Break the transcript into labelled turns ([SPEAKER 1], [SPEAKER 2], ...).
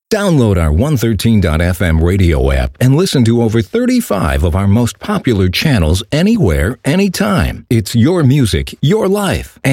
[SPEAKER 1] Download our 113.fm radio app and listen to over 35 of our most popular channels anywhere, anytime. It's your music, your life.